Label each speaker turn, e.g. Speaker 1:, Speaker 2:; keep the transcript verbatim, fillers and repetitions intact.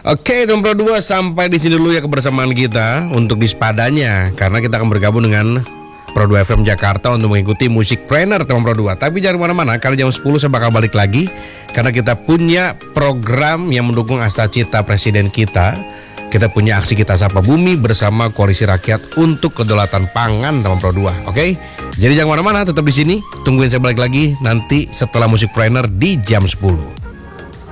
Speaker 1: Oke, teman Pro dua, sampai di sini dulu ya kebersamaan kita untuk di sepadanya, karena kita akan bergabung dengan Pro dua F M Jakarta untuk mengikuti musik trainer teman Pro dua. Tapi jangan kemana-mana, karena jam sepuluh saya bakal balik lagi, karena kita punya program yang mendukung Asta Cita Presiden kita. Kita punya aksi Kita Sapa Bumi bersama Koalisi Rakyat untuk Kedaulatan Pangan teman Pro dua. Oke, jadi jangan kemana-mana, tetap di sini. Tungguin saya balik lagi nanti setelah musik trainer di jam sepuluh.